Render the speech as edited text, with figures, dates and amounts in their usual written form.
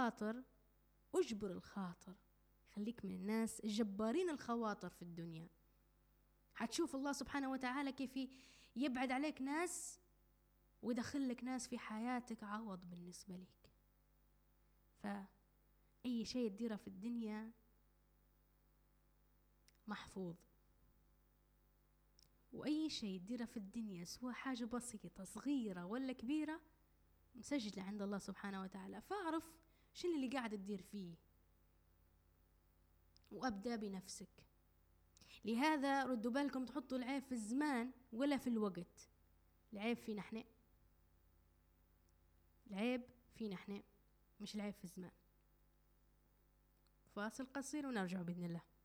الخاطر اجبر الخاطر، خليك من الناس الجبارين الخواطر في الدنيا. حتشوف الله سبحانه وتعالى كيف يبعد عليك ناس ويدخل لك ناس في حياتك عوض بالنسبة لك. فأي شيء تديره في الدنيا محفوظ، وأي شيء تديره في الدنيا سواء حاجة بسيطة صغيرة ولا كبيرة مسجلة عند الله سبحانه وتعالى. فاعرف شنو اللي قاعد تدير فيه، وأبدأ بنفسك. لهذا ردوا بالكم تحطوا العيب في الزمان ولا في الوقت. العيب فينا احنا، العيب فينا احنا، مش العيب في الزمان. فاصل قصير ونرجع بإذن الله.